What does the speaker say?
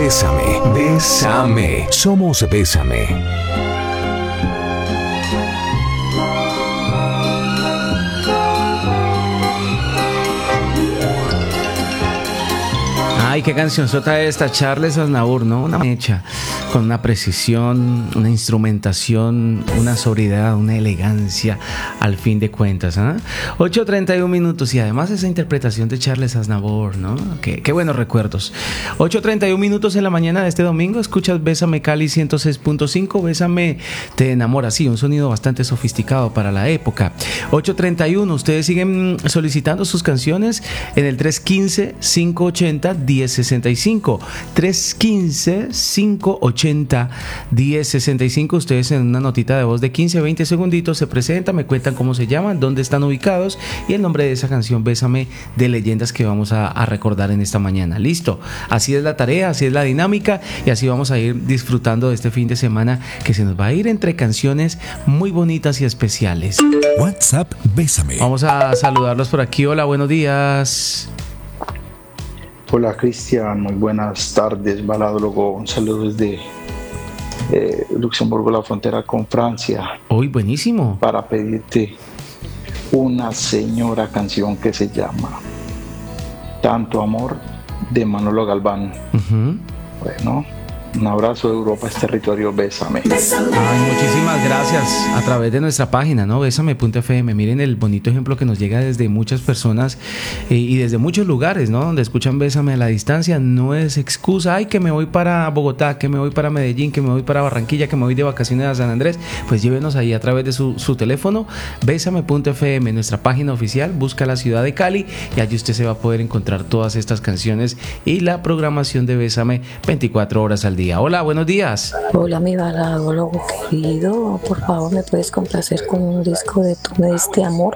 Bésame, bésame. Somos Bésame. Ay, qué cancionzota esta, Charles Aznavour, ¿no? Una mecha, con una precisión, una instrumentación, una sobriedad, una elegancia, al fin de cuentas, ¿eh? 8:31 minutos, y además esa interpretación de Charles Aznavour, ¿no? Qué buenos recuerdos. 8:31 minutos en la mañana de este domingo, escuchas Bésame Cali 106.5, Bésame te enamora, sí, un sonido bastante sofisticado para la época. 8:31, ustedes siguen solicitando sus canciones en el 315-580-1065, 315-580-1065. Ustedes en una notita de voz de 15-20 segunditos se presentan, me cuentan cómo se llaman, dónde están ubicados y el nombre de esa canción Bésame de leyendas que vamos a recordar en esta mañana. Listo, así es la tarea, así es la dinámica, y así vamos a ir disfrutando de este fin de semana que se nos va a ir entre canciones muy bonitas y especiales. WhatsApp Bésame. Vamos a saludarlos por aquí. Hola, buenos días. Hola Cristian, muy buenas tardes, baladólogo. Un saludo desde Luxemburgo, la frontera con Francia. Uy, buenísimo. Para pedirte una señora canción que se llama Tanto Amor, de Manolo Galván. Bueno, un abrazo de Europa, es territorio, bésame. Ay, muchísimas gracias. A través de nuestra página, ¿no? Bésame.fm. Miren el bonito ejemplo que nos llega desde muchas personas y desde muchos lugares, ¿no? Donde escuchan Bésame a la distancia. No es excusa, ay, que me voy para Bogotá, que me voy para Medellín, que me voy para Barranquilla, que me voy de vacaciones a San Andrés. Pues llévenos ahí a través de su teléfono, Bésame.fm, nuestra página oficial. Busca la ciudad de Cali y allí usted se va a poder encontrar todas estas canciones y la programación de Bésame 24 horas al día. Hola, buenos días. Hola, mi baladólogo querido. Por favor, ¿me puedes complacer con un disco de Tú me diste amor?